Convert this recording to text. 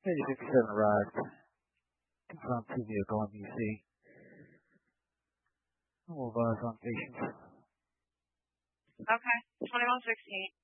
Maybe 57 arrived. Confirmed 2 vehicle MVC. We'll advise on patients. Okay, 2116.